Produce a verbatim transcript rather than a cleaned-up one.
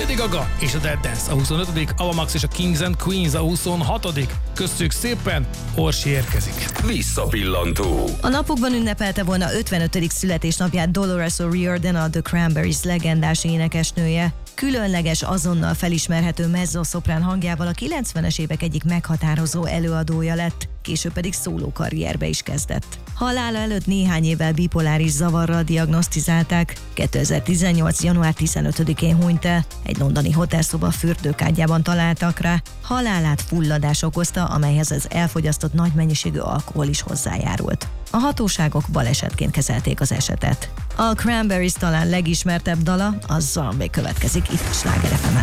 Lady Gaga és a Dead Dance a huszonötödik, Ava Max és a Kings and Queens a huszonhatodik Köszönjük szépen, Orsi érkezik. Visszapillantó. A napokban ünnepelte volna ötvenötödik születésnapját Dolores O'Riordan, a The Cranberries legendás énekesnője. Különleges, azonnal felismerhető mezzoszoprán hangjával a kilencvenes évek egyik meghatározó előadója lett, később pedig szólókarrierbe is kezdett. Halála előtt néhány évvel bipoláris zavarral diagnosztizálták. kétezer-tizennyolc. január tizenötödikén hunyt el, egy londoni hotelszoba fürdőkádjában találtak rá. Halálát fulladás okozta, amelyhez az elfogyasztott nagy mennyiségű alkohol is hozzájárult. A hatóságok balesetként kezelték az esetet. A Cranberries talán legismertebb dala, a Zombie következik itt a Sláger ef emen.